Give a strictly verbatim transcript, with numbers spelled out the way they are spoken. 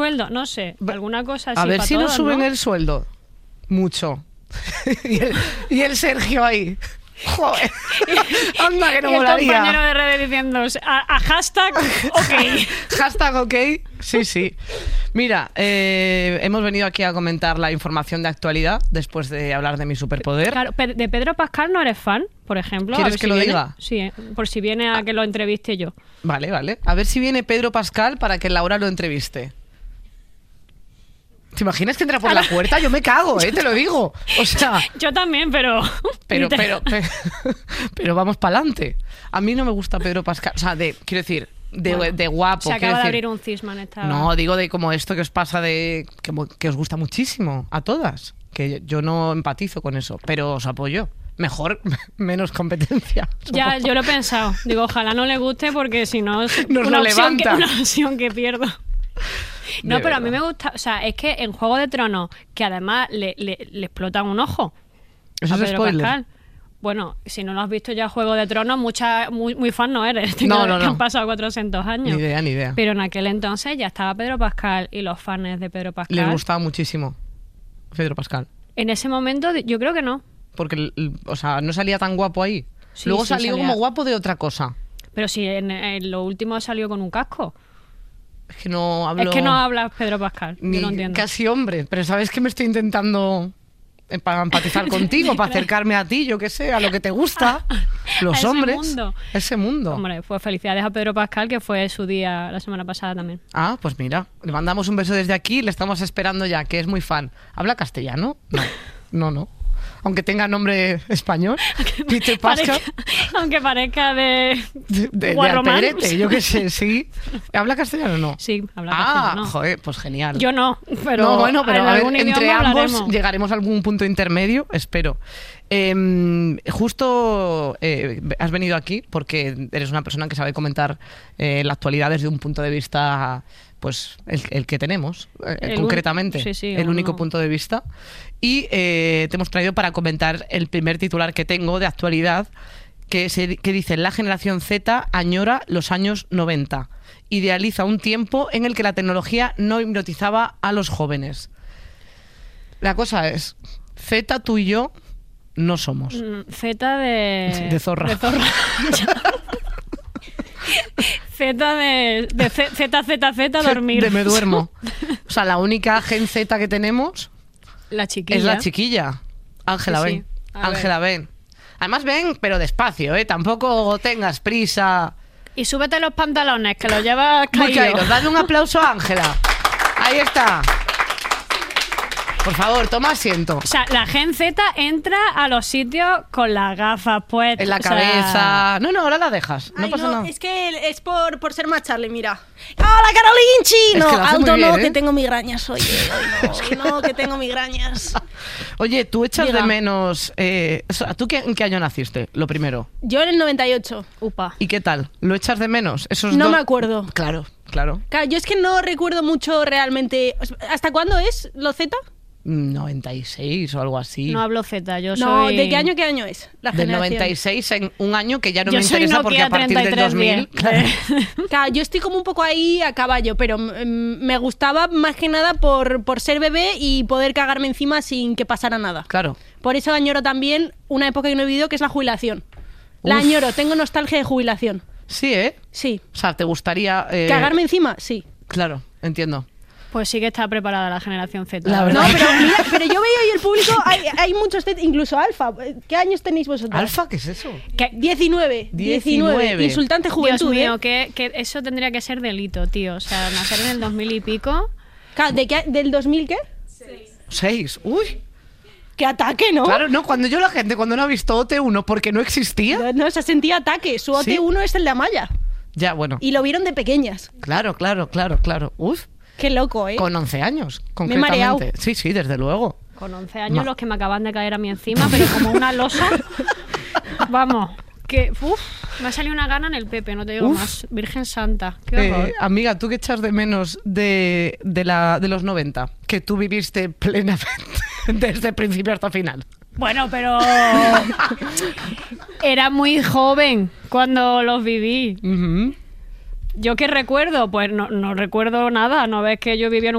sueldo, no sé, alguna cosa así. A ver para si todos, nos suben ¿no? el sueldo. Mucho. y, el, y el Sergio ahí. Joder. Anda, que no y el molaría. compañero de redes diciendo a, a hashtag ok. Hashtag ok. Sí, sí. Mira, eh, hemos venido aquí a comentar la información de actualidad después de hablar de mi superpoder. Claro, de Pedro Pascal no eres fan, por ejemplo. ¿Quieres a ver que si lo viene. diga? Sí, eh, por si viene a que lo entreviste yo. Vale, vale. A ver si viene Pedro Pascal para que Laura lo entreviste. ¿Te imaginas que entra por la puerta? Yo me cago, ¿eh? Te lo digo. O sea... Yo también, pero... Pero, pero, pero, pero vamos para adelante. A mí no me gusta Pedro Pascal. O sea, de, quiero decir, de, bueno, de guapo. Se acaba de decir, abrir un cisma en esta... No, digo de como esto que os pasa de... Que, que os gusta muchísimo a todas. Que yo no empatizo con eso, pero os apoyo. Mejor, menos competencia. Ya, yo lo he pensado. Digo, ojalá no le guste porque si no es Nos una, lo opción que, levanta. una opción que pierdo. No, De pero verdad. a mí me gusta... O sea, es que en Juego de Tronos, que además le, le, le explotan un ojo Eso a es Pedro spoiler. Pascal. Bueno, si no lo has visto ya Juego de Tronos, mucha, muy, muy fan no eres. Te No, creo no, que no. Han pasado cuatrocientos años. Ni idea, ni idea. Pero en aquel entonces ya estaba Pedro Pascal y los fans de Pedro Pascal. Les gustaba muchísimo Pedro Pascal. En ese momento yo creo que no. Porque, o sea, no salía tan guapo ahí. Sí, Luego sí, salió salía. como guapo de otra cosa. Pero si en, en lo último salió con un casco. Es que no hablo... Es que no hablas Pedro Pascal. Ni Yo no entiendo. casi hombre. Pero sabes que me estoy intentando eh, para empatizar contigo, para acercarme a ti, yo qué sé, a lo que te gusta. Los A ese hombres. mundo. Ese mundo. Hombre, pues felicidades a Pedro Pascal, que fue su día la semana pasada también. Ah, pues mira, le mandamos un beso desde aquí, le estamos esperando ya, que es muy fan. ¿Habla castellano? No, no, no. Aunque tenga nombre español. Peter Pascal. Parezca- aunque parezca de... De, de, de Guarromán. Alpedrete, yo qué sé, sí. ¿Habla castellano o no? Sí, habla Ah, castellano. joder, pues genial. Yo no, pero, no, bueno, pero en a ver, algún entre idioma ambos hablaremos. llegaremos a algún punto intermedio, espero. Eh, justo eh, has venido aquí porque eres una persona que sabe comentar eh, la actualidad desde un punto de vista, pues el, el que tenemos, eh, El concretamente, un- sí, sí, el uno. único punto de vista. Y eh, te hemos traído para comentar el primer titular que tengo de actualidad, que, se, que dice: la generación Z añora los años noventa. Idealiza un tiempo en el que la tecnología no hipnotizaba a los jóvenes. La cosa es, Z, tú y yo no somos. Mm, Z de... De zorra. De zorra. Z de, de Z, Z, Z, Z, dormir. De me duermo. O sea, la única gen Z que tenemos La chiquilla. es la chiquilla. Ángela, Sí, ven. sí. A Ángela, ven. Además, ven, pero despacio, ¿eh? Tampoco tengas prisa. Y súbete los pantalones, que los llevas Muy caídos. caídos. Dale un aplauso a Ángela. Ahí está. Por favor, toma asiento. O sea, la Gen Z entra a los sitios con las gafas puestas. En la o sea, cabeza. No, no, ahora la dejas. No Ay, pasa nada. Es que es por, por ser más Charlie, mira. ¡Hola, Carolinchi! Es No, que lo hace alto muy no, bien, ¿eh? que tengo migrañas hoy. Hoy no, hoy no, que tengo migrañas. Oye, tú echas Diga. de menos... eh, o sea, ¿tú qué, en qué año naciste? Lo primero. Yo en el noventa y ocho. Upa. ¿Y qué tal? ¿Lo echas de menos? Esos No dos- me acuerdo. Claro, claro. Claro, yo es que no recuerdo mucho realmente. ¿Hasta cuándo es lo Z? noventa y seis o algo así. No hablo Z, yo No, soy... ¿de qué año qué año es? La Del generación. noventa y seis en un año que ya no Yo me soy interesa porque a Nokia partir del dos mil... treinta y tres diez. Claro, yo estoy como un poco ahí a caballo, pero mm, me gustaba más que nada por, por ser bebé y poder cagarme encima sin que pasara nada. Claro. Por eso añoro también una época que no he vivido, que es la jubilación. La Uf. añoro, tengo nostalgia de jubilación. Sí, ¿eh? Sí. O sea, ¿te gustaría...? eh, ¿Cagarme encima? Sí. Claro, entiendo. Pues sí que está preparada la generación Z. La No, verdad. pero mira, pero yo veo hoy el público, hay, hay muchos, Z, incluso Alfa. ¿Qué años tenéis vosotros? ¿Alfa? ¿Qué es eso? Que- diecinueve. diecinueve. diecinueve. Insultante Dios juventud, mío, ¿eh? que, que eso tendría que ser delito, tío. O sea, nacer en el dos mil y pico... Claro, ¿de qué, ¿Del dos mil qué? Seis. Uy. ¡Qué ataque, ¿no? Claro, no, cuando yo la gente, cuando no ha visto O T uno porque no existía... No, se sentía ataque. Su O T uno es el de Amaya. Ya, bueno. Y lo vieron de pequeñas. Claro, claro, claro, claro. Uf. Qué loco, ¿eh? Con once años, Me he mareado. concretamente. Sí, sí, desde luego. Con once años Ma- los que me acaban de caer a mí encima, pero como una losa. Vamos, que uf, me ha salido una gana en el Pepe, no te digo Uf. más. Virgen Santa, qué horror. Eh, amiga, ¿tú qué echas de menos de, de, la, de los noventa? Que tú viviste plenamente desde principio hasta final. Bueno, pero era muy joven cuando los viví. Ujú. ¿Yo qué recuerdo? Pues no, no recuerdo nada. ¿No ves que yo vivía en un